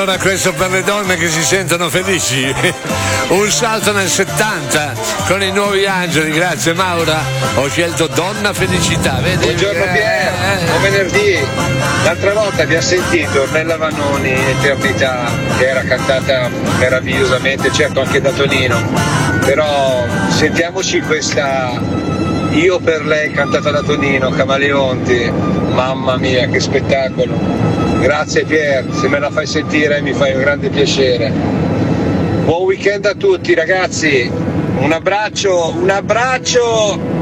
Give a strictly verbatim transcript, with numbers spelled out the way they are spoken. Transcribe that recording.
allora questo per le donne che si sentono felici. Un salto nel settanta con i Nuovi Angeli, grazie Maura. Ho scelto Donna Felicità, vedi? Buongiorno Pier, buon venerdì. L'altra volta vi ha sentito Ornella Vanoni, Eternità, che era cantata meravigliosamente, certo anche da Tonino, però sentiamoci questa Io per lei cantata da Tonino, Camaleonti, mamma mia che spettacolo. Grazie Pier, se me la fai sentire mi fai un grande piacere. Buon weekend a tutti ragazzi, un abbraccio, un abbraccio!